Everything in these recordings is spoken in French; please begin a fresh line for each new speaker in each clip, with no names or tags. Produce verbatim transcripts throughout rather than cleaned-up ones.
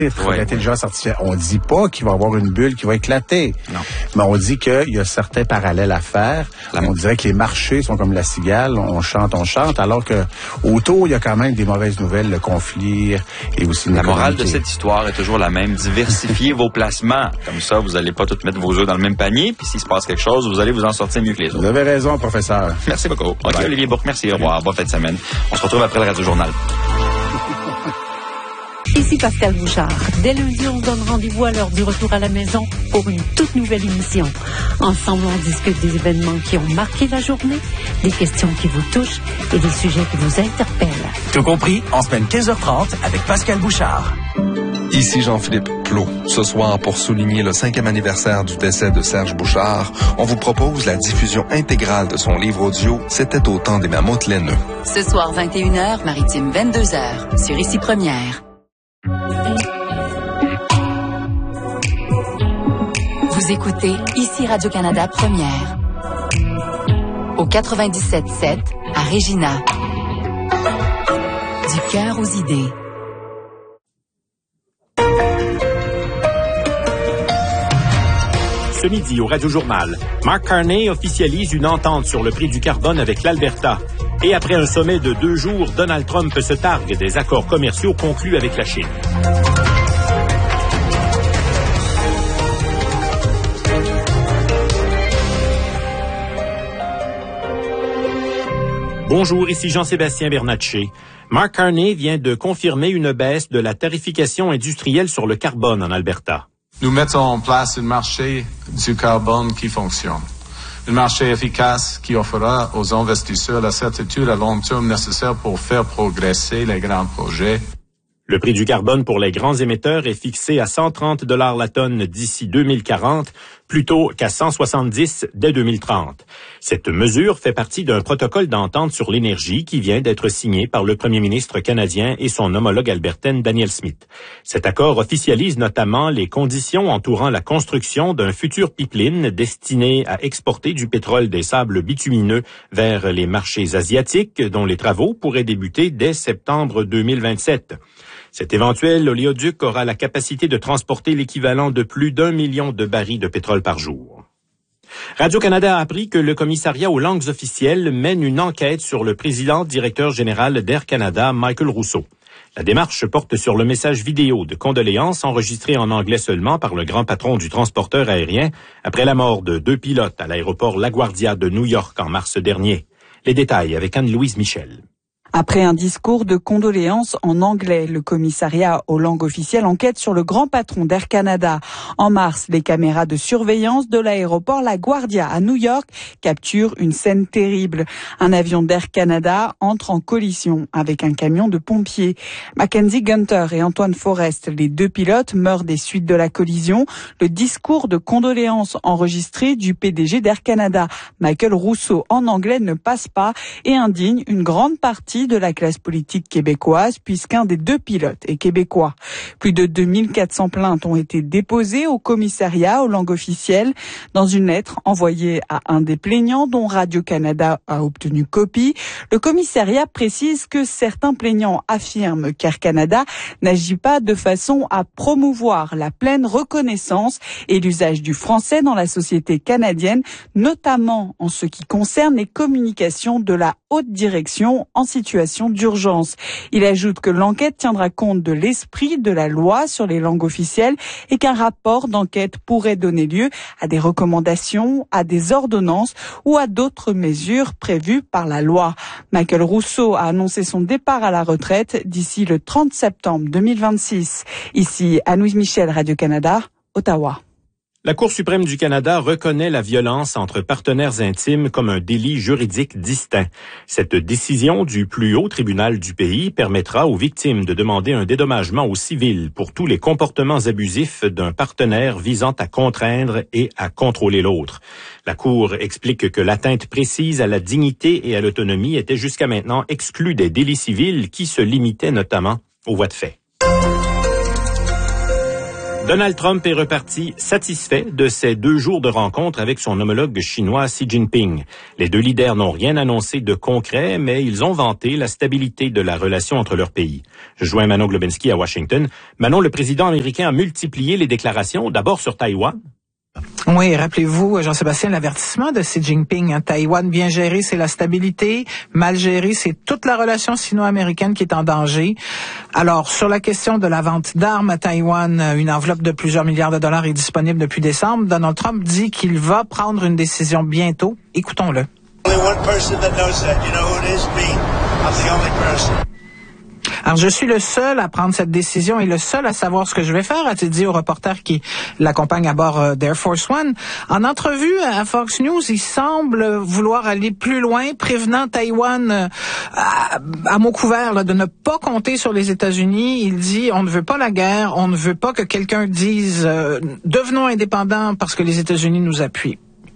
Ouais, l'intelligence artificielle. On dit pas qu'il va y avoir une bulle qui va éclater.
Non.
Mais on dit qu'il y a certains parallèles à faire. La... On dirait que les marchés sont comme la cigale. On chante, on chante, alors que autour, il y a quand même des mauvaises nouvelles, le conflit et aussi une
La morale
économie.
de cette histoire est toujours la même. Diversifiez vos placements. Comme ça, vous n'allez pas tous mettre vos œufs dans le même panier. Puis s'il se passe quelque chose, vous allez vous en sortir mieux que les autres.
Vous avez raison, professeur.
Merci beaucoup. OK, bye. Olivier Bourque, merci. Au revoir. Bonne fin de semaine. On se retrouve après le Radio-Journal.
Ici Pascal Bouchard. Dès lundi, on se donne rendez-vous à l'heure du retour à la maison pour une toute nouvelle émission. Ensemble, on discute des événements qui ont marqué la journée, des questions qui vous touchent et des sujets qui vous interpellent.
Tout compris, en semaine quinze heures trente avec Pascal Bouchard.
Ici Jean-Philippe Plot. Ce soir, pour souligner le cinquième anniversaire du décès de Serge Bouchard, on vous propose la diffusion intégrale de son livre audio « C'était au temps des mammouths laineux ».
Ce soir, vingt et une heures, Maritime vingt-deux heures, sur Ici Première. Vous écoutez Ici Radio-Canada Première. Au quatre-vingt-dix-sept sept à Regina. Du cœur aux idées.
Ce midi, au Radio-Journal, Mark Carney officialise une entente sur le prix du carbone avec l'Alberta. Et après un sommet de deux jours, Donald Trump se targue des accords commerciaux conclus avec la Chine. Bonjour, ici Jean-Sébastien Bernatchez. Mark Carney vient de confirmer une baisse de la tarification industrielle sur le carbone en Alberta.
Nous mettons en place un marché du carbone qui fonctionne. Un marché efficace qui offrira aux investisseurs la certitude à long terme nécessaire pour faire progresser les grands projets.
Le prix du carbone pour les grands émetteurs est fixé à cent trente dollars la tonne d'ici deux mille quarante, plutôt qu'à cent soixante-dix dès deux mille trente. Cette mesure fait partie d'un protocole d'entente sur l'énergie qui vient d'être signé par le premier ministre canadien et son homologue albertaine Danielle Smith. Cet accord officialise notamment les conditions entourant la construction d'un futur pipeline destiné à exporter du pétrole des sables bitumineux vers les marchés asiatiques, dont les travaux pourraient débuter dès septembre deux mille vingt-sept. Cet éventuel oléoduc aura la capacité de transporter l'équivalent de plus d'un million de barils de pétrole par jour. Radio-Canada a appris que le commissariat aux langues officielles mène une enquête sur le président directeur général d'Air Canada, Michael Rousseau. La démarche porte sur le message vidéo de condoléances enregistré en anglais seulement par le grand patron du transporteur aérien après la mort de deux pilotes à l'aéroport LaGuardia de New York en mars dernier. Les détails avec Anne-Louise Michel.
Après un discours de condoléances en anglais, le commissariat aux langues officielles enquête sur le grand patron d'Air Canada. En mars, les caméras de surveillance de l'aéroport LaGuardia à New York capturent une scène terrible. Un avion d'Air Canada entre en collision avec un camion de pompiers. Mackenzie Gunter et Antoine Forrest, les deux pilotes, meurent des suites de la collision. Le discours de condoléances enregistré du P D G d'Air Canada, Michael Rousseau, en anglais ne passe pas et indigne une grande partie de la classe politique québécoise puisqu'un des deux pilotes est québécois. Plus de deux mille quatre cents plaintes ont été déposées au commissariat aux langues officielles. Dans une lettre envoyée à un des plaignants dont Radio-Canada a obtenu copie, le commissariat précise que certains plaignants affirment qu'Air Canada n'agit pas de façon à promouvoir la pleine reconnaissance et l'usage du français dans la société canadienne, notamment en ce qui concerne les communications de la haute direction en situation d'urgence. Il ajoute que l'enquête tiendra compte de l'esprit de la loi sur les langues officielles et qu'un rapport d'enquête pourrait donner lieu à des recommandations, à des ordonnances ou à d'autres mesures prévues par la loi. Michael Rousseau a annoncé son départ à la retraite d'ici le trente septembre deux mille vingt-six. Ici, Anne-Louise Michel, Radio-Canada, Ottawa.
La Cour suprême du Canada reconnaît la violence entre partenaires intimes comme un délit juridique distinct. Cette décision du plus haut tribunal du pays permettra aux victimes de demander un dédommagement au civil pour tous les comportements abusifs d'un partenaire visant à contraindre et à contrôler l'autre. La Cour explique que l'atteinte précise à la dignité et à l'autonomie était jusqu'à maintenant exclue des délits civils qui se limitaient notamment aux voies de fait. Donald Trump est reparti satisfait de ses deux jours de rencontre avec son homologue chinois Xi Jinping. Les deux leaders n'ont rien annoncé de concret, mais ils ont vanté la stabilité de la relation entre leurs pays. Je joins Manon Globinski à Washington. Manon, le président américain a multiplié les déclarations, d'abord sur Taïwan.
Oui, rappelez-vous, Jean-Sébastien, l'avertissement de Xi Jinping. Hein, Taïwan bien géré, c'est la stabilité. Mal géré, c'est toute la relation sino-américaine qui est en danger. Alors, sur la question de la vente d'armes à Taïwan, une enveloppe de plusieurs milliards de dollars est disponible depuis décembre. Donald Trump dit qu'il va prendre une décision bientôt. Écoutons-le. Alors, je suis le seul à prendre cette décision et le seul à savoir ce que je vais faire, a-t-il dit au reporter qui l'accompagne à bord euh, d'Air Force One. En entrevue à Fox News, il semble vouloir aller plus loin, prévenant Taïwan euh, à, à mot couvert là, de ne pas compter sur les États-Unis. Il dit, on ne veut pas la guerre, on ne veut pas que quelqu'un dise euh, « devenons indépendants parce que les États-Unis nous appuient ».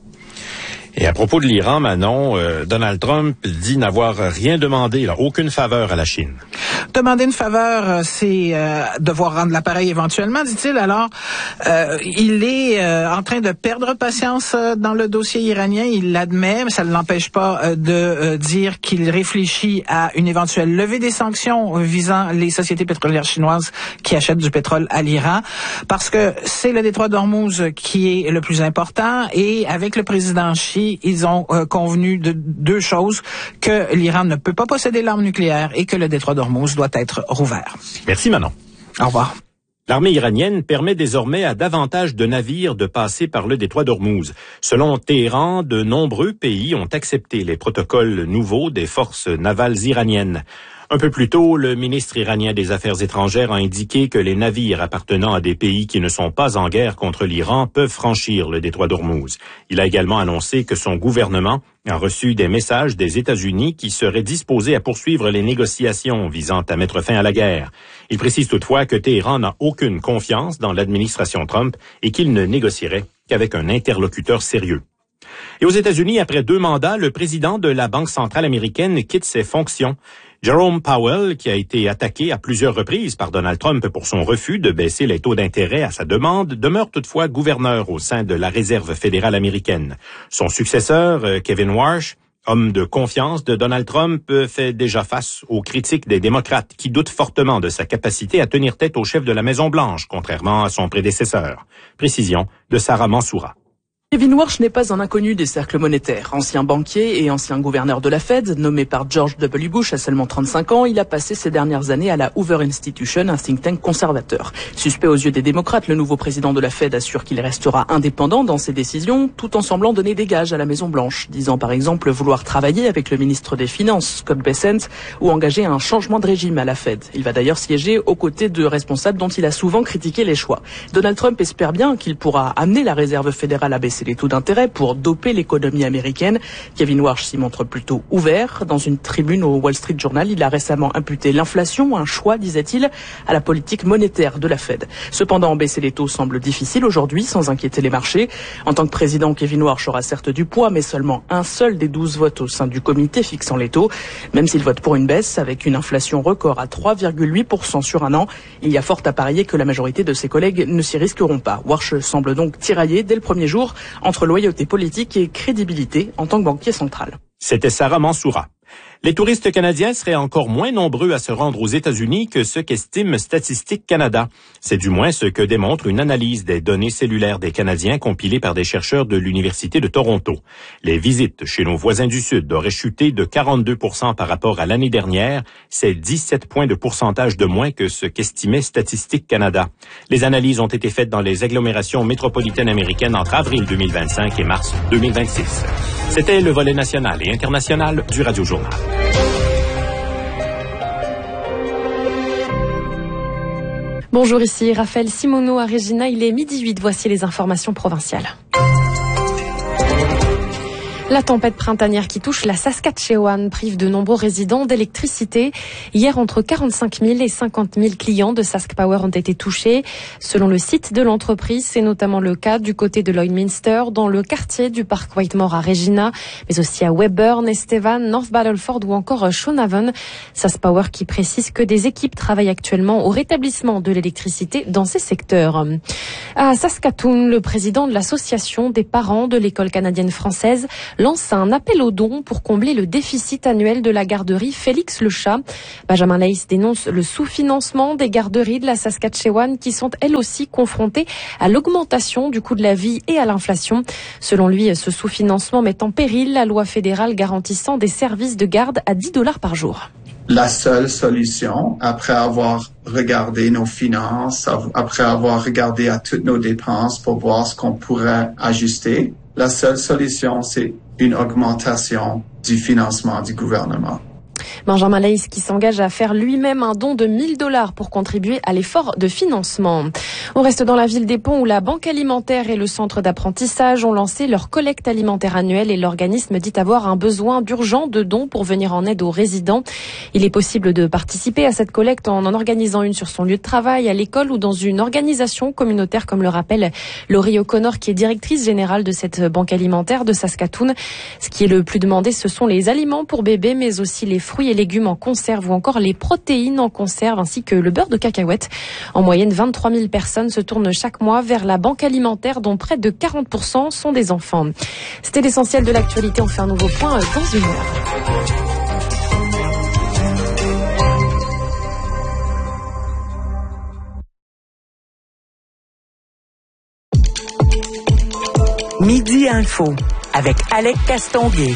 Et à propos de l'Iran, Manon, euh, Donald Trump dit n'avoir rien demandé, là, aucune faveur à la Chine.
Demander une faveur, c'est euh, devoir rendre l'appareil éventuellement, dit-il. Alors, euh, il est euh, en train de perdre patience euh, dans le dossier iranien. Il l'admet, mais ça ne l'empêche pas euh, de euh, dire qu'il réfléchit à une éventuelle levée des sanctions visant les sociétés pétrolières chinoises qui achètent du pétrole à l'Iran, parce que c'est le détroit d'Ormuz qui est le plus important. Et avec le président Xi, ils ont euh, convenu de deux choses, que l'Iran ne peut pas posséder l'arme nucléaire et que le détroit d'Ormuz doit être rouvert.
Merci Manon.
Au revoir.
L'armée iranienne permet désormais à davantage de navires de passer par le détroit d'Ormuz. Selon Téhéran, de nombreux pays ont accepté les protocoles nouveaux des forces navales iraniennes. Un peu plus tôt, le ministre iranien des Affaires étrangères a indiqué que les navires appartenant à des pays qui ne sont pas en guerre contre l'Iran peuvent franchir le détroit d'Ormuz. Il a également annoncé que son gouvernement a reçu des messages des États-Unis qui seraient disposés à poursuivre les négociations visant à mettre fin à la guerre. Il précise toutefois que Téhéran n'a aucune confiance dans l'administration Trump et qu'il ne négocierait qu'avec un interlocuteur sérieux. Et aux États-Unis, après deux mandats, le président de la Banque centrale américaine quitte ses fonctions. Jerome Powell, qui a été attaqué à plusieurs reprises par Donald Trump pour son refus de baisser les taux d'intérêt à sa demande, demeure toutefois gouverneur au sein de la Réserve fédérale américaine. Son successeur, Kevin Warsh, homme de confiance de Donald Trump, fait déjà face aux critiques des démocrates qui doutent fortement de sa capacité à tenir tête au chef de la Maison-Blanche, contrairement à son prédécesseur. Précision de Sarah Mansoura.
Kevin Warsh n'est pas un inconnu des cercles monétaires. Ancien banquier et ancien gouverneur de la Fed, nommé par George W. Bush à seulement trente-cinq ans, il a passé ces dernières années à la Hoover Institution, un think tank conservateur. Suspect aux yeux des démocrates, le nouveau président de la Fed assure qu'il restera indépendant dans ses décisions, tout en semblant donner des gages à la Maison-Blanche, disant par exemple vouloir travailler avec le ministre des Finances, Scott Bessent, ou engager un changement de régime à la Fed. Il va d'ailleurs siéger aux côtés de responsables dont il a souvent critiqué les choix. Donald Trump espère bien qu'il pourra amener la Réserve fédérale à baisser les taux d'intérêt pour doper l'économie américaine. Kevin Warsh s'y montre plutôt ouvert. Dans une tribune au Wall Street Journal, il a récemment imputé l'inflation, un choix, disait-il, à la politique monétaire de la Fed. Cependant, baisser les taux semble difficile aujourd'hui, sans inquiéter les marchés. En tant que président, Kevin Warsh aura certes du poids, mais seulement un seul des douze votes au sein du comité fixant les taux. Même s'il vote pour une baisse, avec une inflation record à trois virgule huit pour cent sur un an, il y a fort à parier que la majorité de ses collègues ne s'y risqueront pas. Warsh semble donc tiraillé dès le premier jour entre loyauté politique et crédibilité en tant que banquier central.
C'était Sarah Mansoura. Les touristes canadiens seraient encore moins nombreux à se rendre aux États-Unis que ce qu'estime Statistique Canada. C'est du moins ce que démontre une analyse des données cellulaires des Canadiens compilée par des chercheurs de l'Université de Toronto. Les visites chez nos voisins du Sud auraient chuté de quarante-deux pour cent par rapport à l'année dernière. C'est dix-sept points de pourcentage de moins que ce qu'estimait Statistique Canada. Les analyses ont été faites dans les agglomérations métropolitaines américaines entre avril deux mille vingt-cinq et mars deux mille vingt-six. C'était le volet national et international du Radio Journal.
Bonjour, ici Raphaël Simoneau à Regina. Il est midi huit. Voici les informations provinciales. La tempête printanière qui touche la Saskatchewan prive de nombreux résidents d'électricité. Hier, entre quarante-cinq mille et cinquante mille clients de Sask Power ont été touchés. Selon le site de l'entreprise, c'est notamment le cas du côté de Lloydminster, dans le quartier du parc Whitemore à Regina, mais aussi à Weyburn, Estevan, North Battleford ou encore Shaunavon. Sask Power qui précise que des équipes travaillent actuellement au rétablissement de l'électricité dans ces secteurs. À Saskatoon, le président de l'association des parents de l'école canadienne française lance un appel aux dons pour combler le déficit annuel de la garderie Félix Le Chat. Benjamin Laïs dénonce le sous-financement des garderies de la Saskatchewan qui sont elles aussi confrontées à l'augmentation du coût de la vie et à l'inflation. Selon lui, ce sous-financement met en péril la loi fédérale garantissant des services de garde à dix dollars par jour.
La seule solution, après avoir regardé nos finances, après avoir regardé à toutes nos dépenses pour voir ce qu'on pourrait ajuster, la seule solution, c'est une augmentation du financement du gouvernement.
Benjamin Laïs qui s'engage à faire lui-même un don de mille dollars pour contribuer à l'effort de financement. On reste dans la ville des Ponts où la Banque alimentaire et le centre d'apprentissage ont lancé leur collecte alimentaire annuelle et l'organisme dit avoir un besoin d'urgent de dons pour venir en aide aux résidents. Il est possible de participer à cette collecte en en organisant une sur son lieu de travail, à l'école ou dans une organisation communautaire, comme le rappelle Laurie O'Connor qui est directrice générale de cette Banque alimentaire de Saskatoon. Ce qui est le plus demandé, ce sont les aliments pour bébés, mais aussi les fruits et légumes en conserve ou encore les protéines en conserve ainsi que le beurre de cacahuète. En moyenne, vingt-trois mille personnes se tournent chaque mois vers la banque alimentaire dont près de quarante pour cent sont des enfants. C'était l'essentiel de l'actualité. On fait un nouveau point dans une heure.
Midi Info avec Alec Castonguay.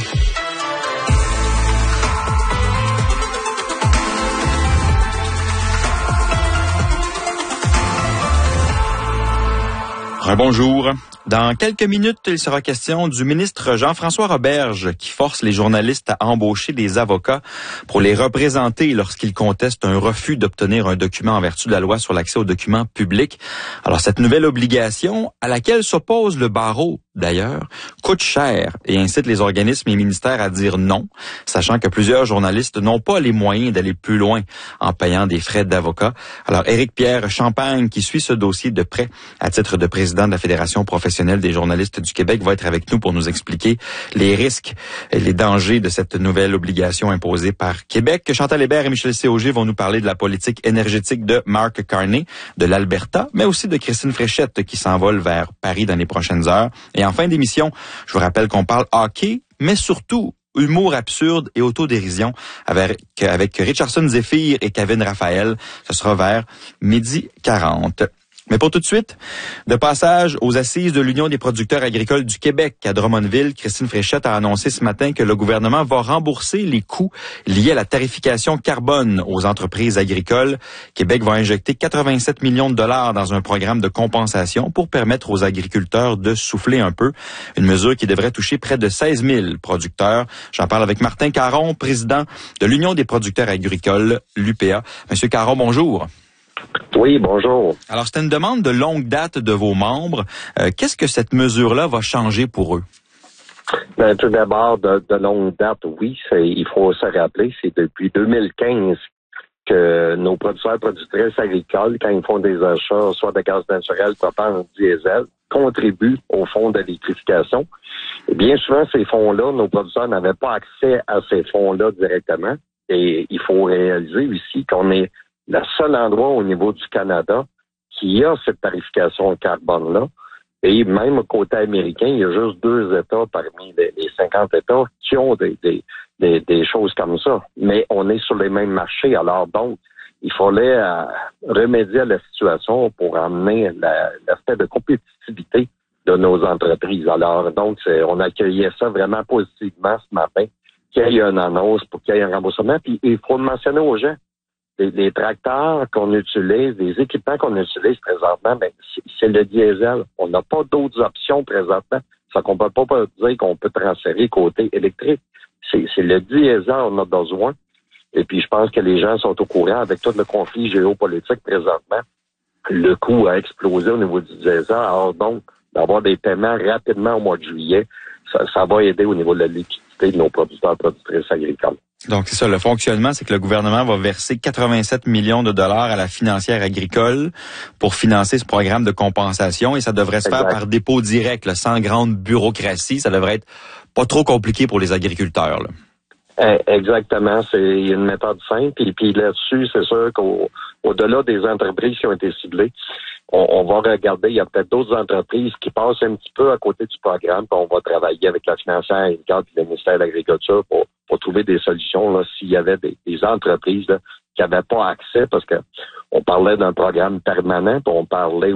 Bonjour. Dans quelques minutes, il sera question du ministre Jean-François Roberge qui force les journalistes à embaucher des avocats pour les représenter lorsqu'ils contestent un refus d'obtenir un document en vertu de la loi sur l'accès aux documents publics. Alors, cette nouvelle obligation, à laquelle s'oppose le barreau, d'ailleurs, coûte cher et incite les organismes et ministères à dire non, sachant que plusieurs journalistes n'ont pas les moyens d'aller plus loin en payant des frais d'avocat. Alors, Éric-Pierre Champagne, qui suit ce dossier de près à titre de président de la Fédération professionnelle des journalistes du Québec, va être avec nous pour nous expliquer les risques et les dangers de cette nouvelle obligation imposée par Québec. Chantal Hébert et Michel Séauger vont nous parler de la politique énergétique de Mark Carney, de l'Alberta, mais aussi de Christine Fréchette qui s'envole vers Paris dans les prochaines heures. Et en fin d'émission, je vous rappelle qu'on parle hockey, mais surtout humour absurde et autodérision avec, avec Richardson Zephyr et Kevin Raphaël. Ce sera vers midi quarante. Mais pour tout de suite, de passage aux assises de l'Union des producteurs agricoles du Québec à Drummondville, Christine Fréchette a annoncé ce matin que le gouvernement va rembourser les coûts liés à la tarification carbone aux entreprises agricoles. Québec va injecter quatre-vingt-sept millions de dollars dans un programme de compensation pour permettre aux agriculteurs de souffler un peu. Une mesure qui devrait toucher près de seize mille producteurs. J'en parle avec Martin Caron, président de l'Union des producteurs agricoles, l'U P A. Monsieur Caron, bonjour.
Oui, bonjour.
Alors, c'est une demande de longue date de vos membres. Euh, qu'est-ce que cette mesure-là va changer pour eux?
Ben, tout d'abord, de, de longue date, oui, c'est, il faut se rappeler, c'est depuis deux mille quinze que nos producteurs et productrices agricoles, quand ils font des achats, soit de gaz naturel, propane, diesel, contribuent au fonds d'électrification. Et bien souvent, ces fonds-là, nos producteurs n'avaient pas accès à ces fonds-là directement. Et il faut réaliser ici qu'on est le seul endroit au niveau du Canada qui a cette tarification carbone-là. Et même au côté américain, il y a juste deux États parmi les, les cinquante États qui ont des, des, des, des choses comme ça. Mais on est sur les mêmes marchés. Alors donc, il fallait euh, remédier à la situation pour amener la, l'aspect de compétitivité de nos entreprises. Alors donc, c'est, on accueillait ça vraiment positivement ce matin, qu'il y ait une annonce pour qu'il y ait un remboursement. Puis il faut le mentionner aux gens. Les, les tracteurs qu'on utilise, les équipements qu'on utilise présentement, ben, c'est, c'est le diesel. On n'a pas d'autres options présentement. Ça qu'on peut pas dire qu'on peut transférer côté électrique. C'est, c'est le diesel on a besoin. Et puis, je pense que les gens sont au courant avec tout le conflit géopolitique présentement. Le coût a explosé au niveau du diesel. Alors donc, d'avoir des paiements rapidement au mois de juillet, ça, ça va aider au niveau de la liquidité de nos producteurs et productrices agricoles.
Donc, c'est ça, le fonctionnement, c'est que le gouvernement va verser quatre-vingt-sept millions de dollars à la financière agricole pour financer ce programme de compensation et ça devrait se faire par dépôt direct, là, sans grande bureaucratie. Ça devrait être pas trop compliqué pour les agriculteurs, là.
Exactement, c'est une méthode simple. Et puis là-dessus, c'est sûr qu'au-delà des entreprises qui ont été ciblées, on, on va regarder, il y a peut-être d'autres entreprises qui passent un petit peu à côté du programme, puis on va travailler avec la financière agricole et le ministère de l'Agriculture pour, pour trouver des solutions là, s'il y avait des, des entreprises là, qui n'avaient pas accès, parce que on parlait d'un programme permanent, puis on parlait